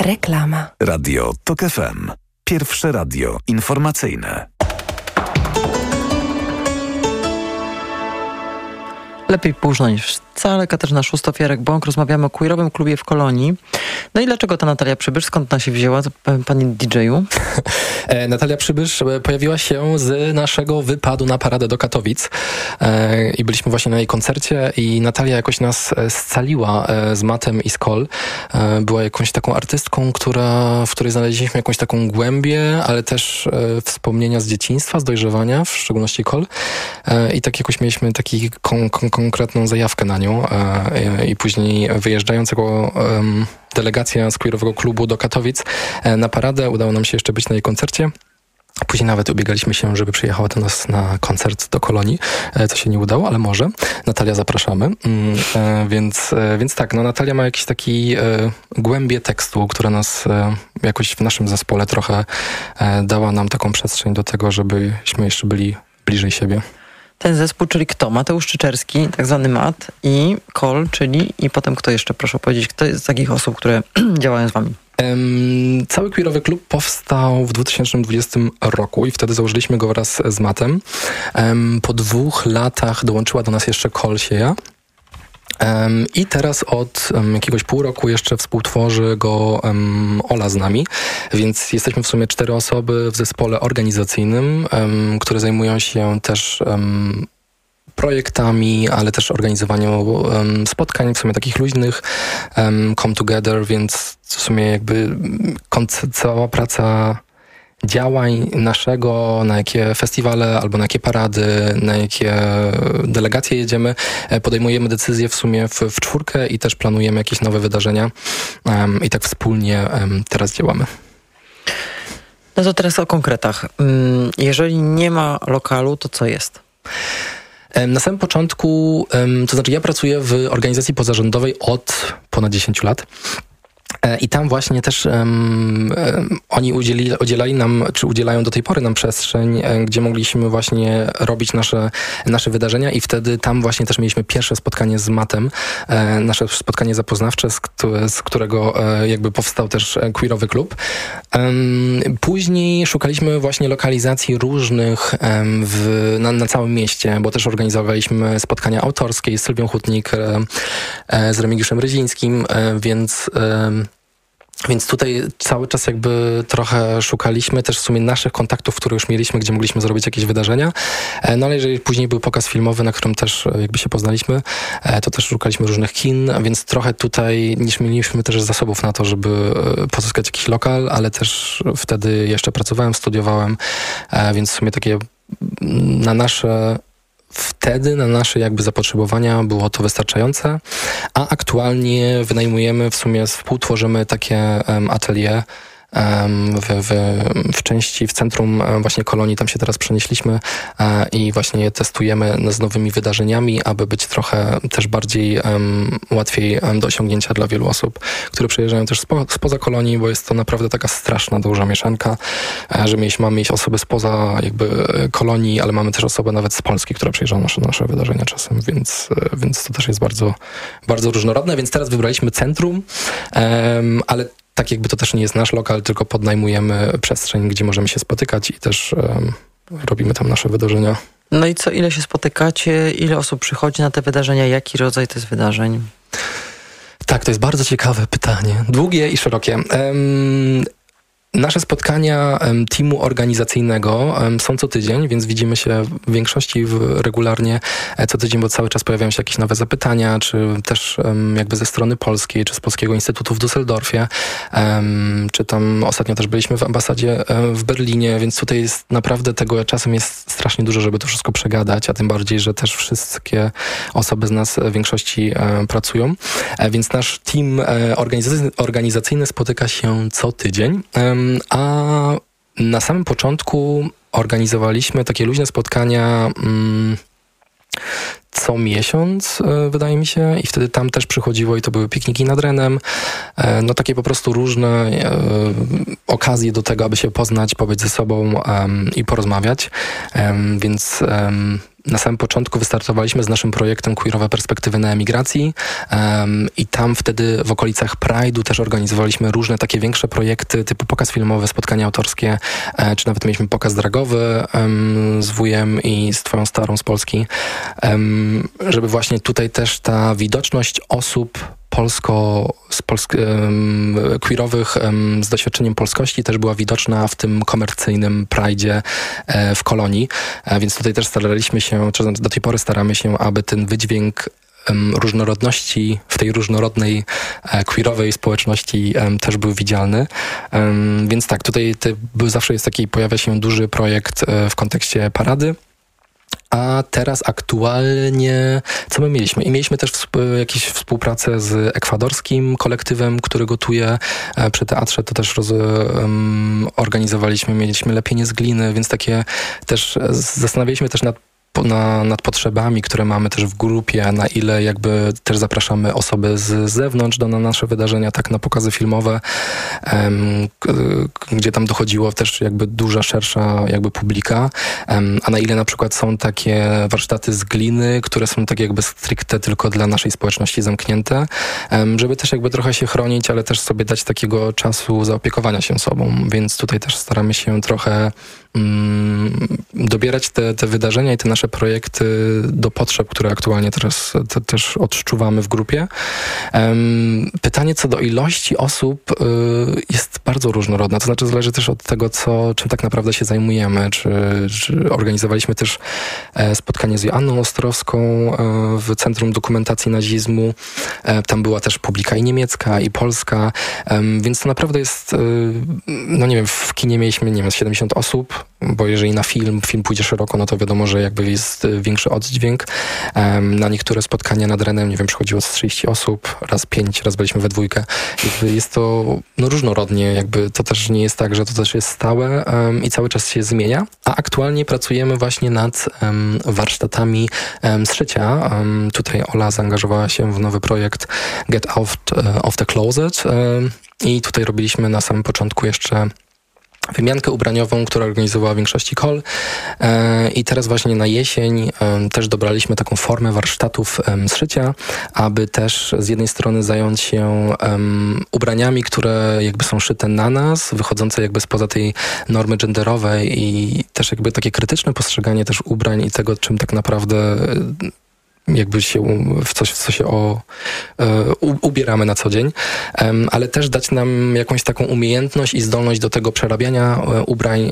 Reklama. Radio TOK FM. Pierwsze radio informacyjne. Lepiej późno niż wcale. Katarzyna Szóstow-Jarek-Bąk. Rozmawiamy o queerowym klubie w Kolonii. No i dlaczego ta Natalia Przybysz? Skąd ona się wzięła, pani DJ-u? Natalia Przybysz pojawiła się z naszego wypadu na paradę do Katowic i byliśmy właśnie na jej koncercie i Natalia jakoś nas scaliła z Matem i z Kol. Była jakąś taką artystką, w której znaleźliśmy jakąś taką głębię, ale też wspomnienia z dzieciństwa, z dojrzewania, w szczególności Kol. I tak jakoś mieliśmy taki konkretną zajawkę na nią i później wyjeżdżając jako delegacja z queerowego klubu do Katowic na paradę, udało nam się jeszcze być na jej koncercie. Później nawet ubiegaliśmy się, żeby przyjechała do nas na koncert do Kolonii, co się nie udało, ale może. Natalia, zapraszamy. Więc tak, no Natalia ma jakiś taki głębię tekstu, która nas jakoś w naszym zespole trochę dała nam taką przestrzeń do tego, żebyśmy jeszcze byli bliżej siebie. Ten zespół, czyli kto? Mateusz Czyczerski, tak zwany Mat, i Kol, czyli i potem kto jeszcze? Proszę powiedzieć, kto jest z takich osób, które działają z wami? Cały queerowy klub powstał w 2020 roku i wtedy założyliśmy go wraz z Matem. Po 2 latach dołączyła do nas jeszcze Kol Sieja. I teraz od jakiegoś pół roku jeszcze współtworzy go Ola z nami, więc jesteśmy w sumie 4 osoby w zespole organizacyjnym, które zajmują się też projektami, ale też organizowaniem spotkań, w sumie takich luźnych, come together, więc w sumie jakby cała praca działań naszego, na jakie festiwale albo na jakie parady, na jakie delegacje jedziemy, podejmujemy decyzje w sumie w czwórkę i też planujemy jakieś nowe wydarzenia i tak wspólnie teraz działamy. No to teraz o konkretach. Jeżeli nie ma lokalu, to co jest? Na samym początku, to znaczy ja pracuję w organizacji pozarządowej od ponad 10 lat. I tam właśnie też oni udzielali nam, czy udzielają do tej pory nam przestrzeń, gdzie mogliśmy właśnie robić nasze wydarzenia i wtedy tam właśnie też mieliśmy pierwsze spotkanie z Matem, nasze spotkanie zapoznawcze, z którego jakby powstał też queerowy klub. Później szukaliśmy właśnie lokalizacji różnych na całym mieście, bo też organizowaliśmy spotkania autorskie z Sylwią Hutnik, z Remigiuszem Ryzińskim, więc tutaj cały czas jakby trochę szukaliśmy też w sumie naszych kontaktów, które już mieliśmy, gdzie mogliśmy zrobić jakieś wydarzenia. No ale jeżeli później był pokaz filmowy, na którym też jakby się poznaliśmy, to też szukaliśmy różnych kin, więc trochę tutaj niż mieliśmy też zasobów na to, żeby pozyskać jakiś lokal, ale też wtedy jeszcze pracowałem, studiowałem, więc w sumie takie na nasze jakby zapotrzebowania było to wystarczające, a aktualnie wynajmujemy, w sumie współtworzymy takie atelier w części w centrum właśnie Kolonii, tam się teraz przenieśliśmy i właśnie je testujemy z nowymi wydarzeniami, aby być trochę też bardziej łatwiej do osiągnięcia dla wielu osób, które przyjeżdżają też spoza Kolonii, bo jest to naprawdę taka straszna, duża mieszanka, że mamy mieć osoby spoza jakby Kolonii, ale mamy też osobę nawet z Polski, która przyjeżdża na nasze wydarzenia czasem, więc to też jest bardzo, bardzo różnorodne, więc teraz wybraliśmy centrum, ale tak jakby to też nie jest nasz lokal, tylko podnajmujemy przestrzeń, gdzie możemy się spotykać i też robimy tam nasze wydarzenia. No i co, ile się spotykacie? Ile osób przychodzi na te wydarzenia? Jaki rodzaj to jest wydarzeń? Tak, to jest bardzo ciekawe pytanie. Długie i szerokie. Nasze spotkania teamu organizacyjnego są co tydzień, więc widzimy się w większości regularnie co tydzień, bo cały czas pojawiają się jakieś nowe zapytania, czy też jakby ze strony polskiej, czy z Polskiego Instytutu w Düsseldorfie, czy tam ostatnio też byliśmy w ambasadzie w Berlinie, więc tutaj jest naprawdę tego czasem jest strasznie dużo, żeby to wszystko przegadać, a tym bardziej, że też wszystkie osoby z nas w większości pracują, więc nasz team organizacyjny spotyka się co tydzień. A na samym początku organizowaliśmy takie luźne spotkania co miesiąc, wydaje mi się, i wtedy tam też przychodziło i to były pikniki nad Renem, no takie po prostu różne okazje do tego, aby się poznać, pobyć ze sobą i porozmawiać, więc na samym początku wystartowaliśmy z naszym projektem Queerowe Perspektywy na emigracji i tam wtedy w okolicach Pride'u też organizowaliśmy różne takie większe projekty typu pokaz filmowy, spotkania autorskie, czy nawet mieliśmy pokaz dragowy z wujem i z twoją starą z Polski, żeby właśnie tutaj też ta widoczność osób queerowych z doświadczeniem polskości też była widoczna w tym komercyjnym Pride'zie w Kolonii, więc tutaj też staraliśmy się, czy do tej pory staramy się, aby ten wydźwięk różnorodności w tej różnorodnej queerowej społeczności też był widzialny. Więc tak, tutaj zawsze jest pojawia się duży projekt w kontekście parady. A teraz aktualnie, co my mieliśmy? I mieliśmy też jakąś współpracę z ekwadorskim kolektywem, który gotuje przy teatrze. To też organizowaliśmy, mieliśmy lepienie z gliny, więc takie też zastanawialiśmy też nad potrzebami, które mamy też w grupie, na ile jakby też zapraszamy osoby z zewnątrz na nasze wydarzenia, tak na pokazy filmowe, gdzie tam dochodziło też jakby duża, szersza jakby publika, a na ile na przykład są takie warsztaty z gliny, które są tak jakby stricte tylko dla naszej społeczności zamknięte, żeby też jakby trochę się chronić, ale też sobie dać takiego czasu zaopiekowania się sobą, więc tutaj też staramy się trochę dobierać te wydarzenia i te nasze projekty do potrzeb, które aktualnie teraz też odczuwamy w grupie. Pytanie co do ilości osób jest bardzo różnorodne, to znaczy zależy też od tego, czym tak naprawdę się zajmujemy. Czy organizowaliśmy też spotkanie z Joanną Ostrowską w Centrum Dokumentacji Nazizmu. Tam była też publika i niemiecka, i polska, więc to naprawdę jest, no nie wiem, w kinie mieliśmy, 70 osób, bo jeżeli na film pójdzie szeroko, no to wiadomo, że jakby jest większy oddźwięk. Na niektóre spotkania nad Renem, nie wiem, przychodziło z 30 osób, raz 5, raz byliśmy we dwójkę. Jakby jest to różnorodnie, jakby to też nie jest tak, że to też jest stałe i cały czas się zmienia. A aktualnie pracujemy właśnie nad warsztatami z szycia. Tutaj Ola zaangażowała się w nowy projekt Get Out of the Closet i tutaj robiliśmy na samym początku jeszcze wymiankę ubraniową, która organizowała w większości KOL i teraz właśnie na jesień też dobraliśmy taką formę warsztatów z szycia, aby też z jednej strony zająć się ubraniami, które jakby są szyte na nas, wychodzące jakby spoza tej normy genderowej i też jakby takie krytyczne postrzeganie też ubrań i tego, czym tak naprawdę jakby się w co się ubieramy na co dzień, ale też dać nam jakąś taką umiejętność i zdolność do tego przerabiania ubrań,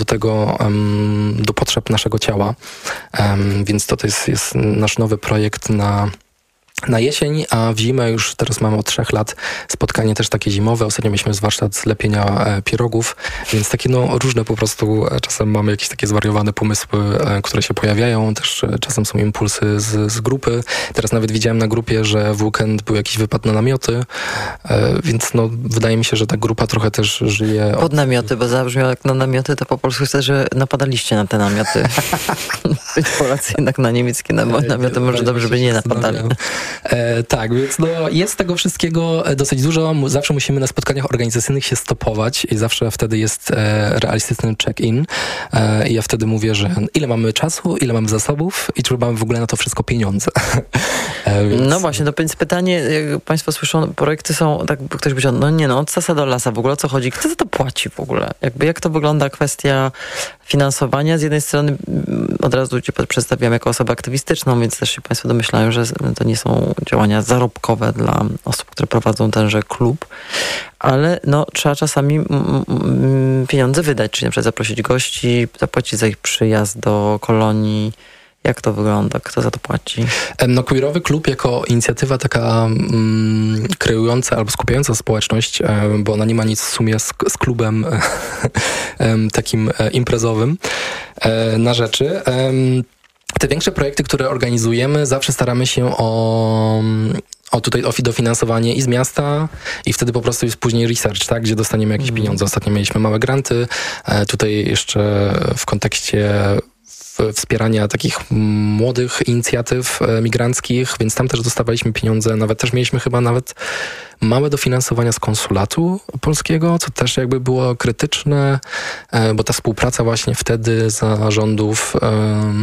do potrzeb naszego ciała. Więc to jest nasz nowy projekt na jesień, a w zimę już teraz mamy od 3 lat spotkanie też takie zimowe. Ostatnio mieliśmy warsztat z lepienia pierogów, więc takie różne po prostu czasem mamy jakieś takie zwariowane pomysły, które się pojawiają. Też czasem są impulsy z grupy. Teraz nawet widziałem na grupie, że w weekend był jakiś wypad na namioty, więc wydaje mi się, że ta grupa trochę też żyje... Pod namioty, bo zabrzmiało jak na namioty, to po polsku jest, że napadaliście na te namioty. Być Polacy jednak na niemieckie namioty może dobrze by nie napadali. Tak, więc jest tego wszystkiego dosyć dużo. Zawsze musimy na spotkaniach organizacyjnych się stopować i zawsze wtedy jest realistyczny check-in. I ja wtedy mówię, że ile mamy czasu, ile mamy zasobów i czy mamy w ogóle na to wszystko pieniądze. Więc... No właśnie, to jest pytanie, jak Państwo słyszą, projekty są, tak ktoś powiedział, od sasa do lasa, w ogóle o co chodzi? Kto za to płaci w ogóle? Jak to wygląda kwestia finansowania? Z jednej strony od razu Cię przedstawiam jako osobę aktywistyczną, więc też się Państwo domyślają, że to nie są działania zarobkowe dla osób, które prowadzą tenże klub, ale trzeba czasami pieniądze wydać, czyli na przykład zaprosić gości, zapłacić za ich przyjazd do kolonii. Jak to wygląda? Kto za to płaci? Queerowy klub jako inicjatywa taka kreująca albo skupiająca społeczność, bo ona nie ma nic w sumie z klubem takim imprezowym na rzeczy. Te większe projekty, które organizujemy, zawsze staramy się o dofinansowanie i z miasta i wtedy po prostu jest później research, tak, gdzie dostaniemy jakieś pieniądze. Ostatnio mieliśmy małe granty, tutaj jeszcze w kontekście wspierania takich młodych inicjatyw migranckich, więc tam też dostawaliśmy pieniądze, też mieliśmy chyba małe dofinansowania z konsulatu polskiego, co też jakby było krytyczne, bo ta współpraca właśnie wtedy za rządów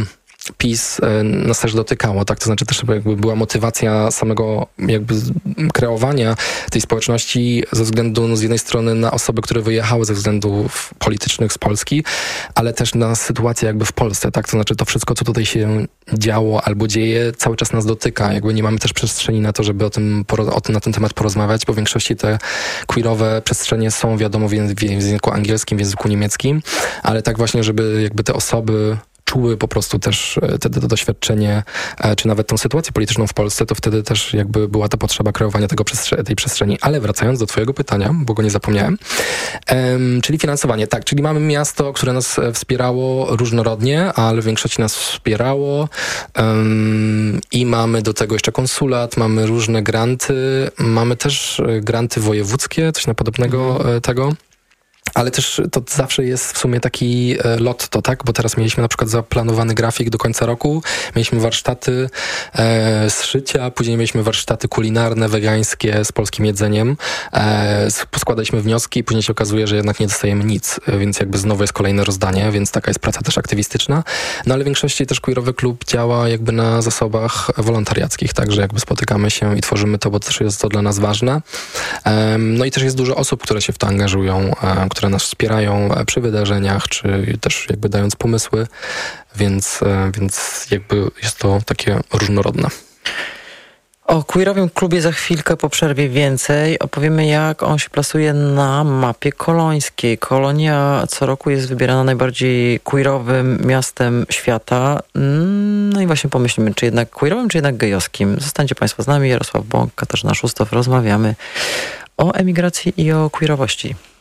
PiS nas też dotykało, tak? To znaczy też jakby była motywacja samego jakby kreowania tej społeczności ze względu z jednej strony na osoby, które wyjechały ze względów politycznych z Polski, ale też na sytuację jakby w Polsce, tak? To znaczy to wszystko, co tutaj się działo albo dzieje, cały czas nas dotyka. Jakby nie mamy też przestrzeni na to, żeby na ten temat porozmawiać, bo w większości te queerowe przestrzenie są, wiadomo, w języku angielskim, w języku niemieckim, ale tak właśnie, żeby jakby te osoby czuły po prostu też to doświadczenie, czy nawet tą sytuację polityczną w Polsce, to wtedy też jakby była ta potrzeba kreowania tej przestrzeni. Ale wracając do twojego pytania, bo go nie zapomniałem, czyli finansowanie. Tak, czyli mamy miasto, które nas wspierało różnorodnie, ale w większości nas wspierało i mamy do tego jeszcze konsulat, mamy różne granty, mamy też granty wojewódzkie, coś na podobnego tego. Ale też to zawsze jest w sumie taki lotto, tak? Bo teraz mieliśmy na przykład zaplanowany grafik do końca roku, mieliśmy warsztaty z szycia, później mieliśmy warsztaty kulinarne, wegańskie z polskim jedzeniem. Poskładaliśmy wnioski i później się okazuje, że jednak nie dostajemy nic, więc jakby znowu jest kolejne rozdanie, więc taka jest praca też aktywistyczna. No ale w większości też queerowy klub działa jakby na zasobach wolontariackich, także jakby spotykamy się i tworzymy to, bo też jest to dla nas ważne. No i też jest dużo osób, które się w to angażują, które nas wspierają przy wydarzeniach, czy też jakby dając pomysły, więc jakby jest to takie różnorodne. O queerowym klubie za chwilkę po przerwie więcej. Opowiemy, jak on się plasuje na mapie kolońskiej. Kolonia co roku jest wybierana najbardziej queerowym miastem świata. No i właśnie pomyślimy, czy jednak queerowym, czy jednak gejowskim. Zostańcie Państwo z nami. Jarosław Bąk, Katarzyna Szustow. Rozmawiamy o emigracji i o queerowości.